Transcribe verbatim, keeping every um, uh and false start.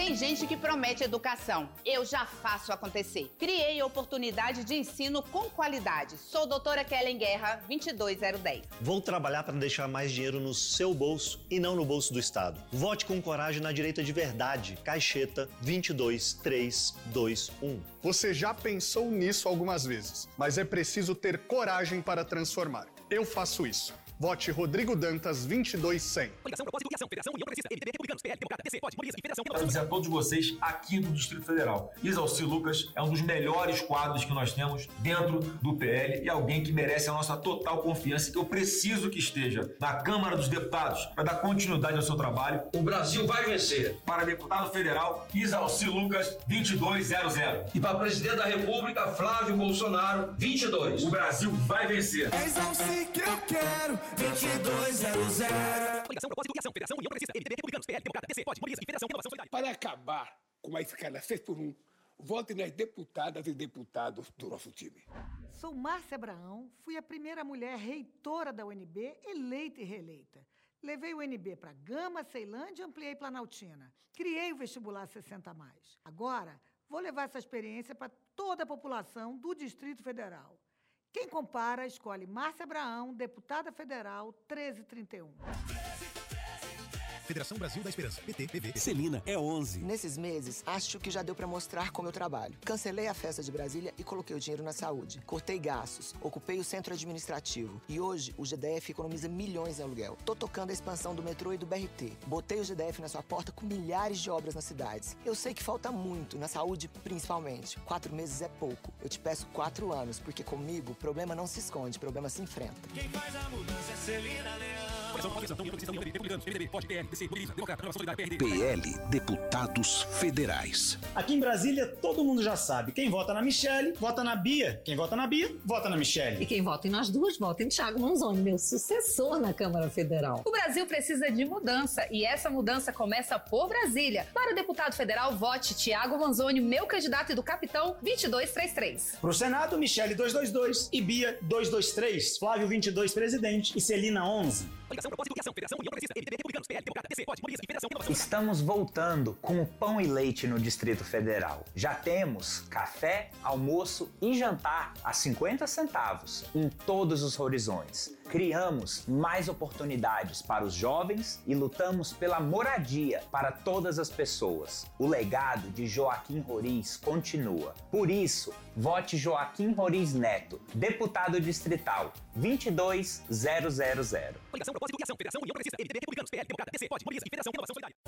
Tem gente que promete educação. Eu já faço acontecer. Criei oportunidade de ensino com qualidade. Sou doutora Kellen Guerra, vinte e dois zero dez. Vou trabalhar para deixar mais dinheiro no seu bolso e não no bolso do Estado. Vote com coragem na direita de verdade. Caixeta vinte e dois três dois um. Você já pensou nisso algumas vezes, mas é preciso ter coragem para transformar. Eu faço isso. Vote Rodrigo Dantas vinte e dois cem. Coligação, propósito e ação, Federação, União Progressista, M D B, Republicanos, P L, Democrata, D C, P O D, Morias e Federação. Quero dizer a todos vocês aqui do Distrito Federal. Isalci Lucas é um dos melhores quadros que nós temos dentro do P L e alguém que merece a nossa total confiança e que eu preciso que esteja na Câmara dos Deputados para dar continuidade ao seu trabalho. O Brasil vai vencer. Para deputado federal, Isalci Lucas vinte e dois zero zero. E para presidente da República, Flávio Bolsonaro vinte e dois. O Brasil vai vencer. É Isalci que eu quero, vinte e dois zero zero. Coligação, propósito e ação, Federação, União Progressista, M D B, Republicanos, P L, Democrata, D C, P O D, Morias e Federação, Inovação Solidária. Para acabar com a escala seis por um, vote nas deputadas e deputados do nosso time. Sou Márcia Abraão, fui a primeira mulher reitora da U N B, eleita e reeleita. Levei o U N B para Gama, Ceilândia e ampliei Planaltina. Criei o vestibular sessenta a mais. Agora, vou levar essa experiência para toda a população do Distrito Federal. Quem compara, escolhe Márcia Abraão, deputada federal, treze trinta e um. Federação Brasil da Esperança, P T, P V. Celina é onze. Nesses meses, acho que já deu pra mostrar como eu trabalho. Cancelei a festa de Brasília e coloquei o dinheiro na saúde. Cortei gastos, ocupei o centro administrativo. E hoje, o G D F economiza milhões em aluguel. Tô tocando a expansão do metrô e do B R T. Botei o G D F na sua porta com milhares de obras nas cidades. Eu sei que falta muito, na saúde principalmente. Quatro meses é pouco. Eu te peço quatro anos, porque comigo, problema não se esconde, problema se enfrenta. Quem faz a mudança é Celina Leão. P L, Deputados Federais. Aqui em Brasília, todo mundo já sabe. Quem vota na Michele, vota na Bia. Quem vota na Bia, vota na Michele. E quem vota em nós duas, vota em Thiago Manzoni, meu sucessor na Câmara Federal. O Brasil precisa de mudança e essa mudança começa por Brasília. Para o deputado federal, vote Thiago Manzoni, meu candidato e do Capitão vinte e dois trinta e três. Pro Senado, Michele duzentos e vinte e dois e Bia duzentos e vinte e três, Flávio vinte e dois presidente e Celina onze. Estamos voltando com o pão e leite no Distrito Federal. Já temos café, almoço e jantar a cinquenta centavos em todos os horizontes. Criamos mais oportunidades para os jovens e lutamos pela moradia para todas as pessoas. O legado de Joaquim Roriz continua. Por isso, vote Joaquim Roriz Neto, deputado distrital vinte e dois zero zero zero. Coligação, propósito e ação, Federação, União Progressista, M D B, Republicanos, P L, Democrata, D C, P O D, Morias e Federação, Inovação Solidária.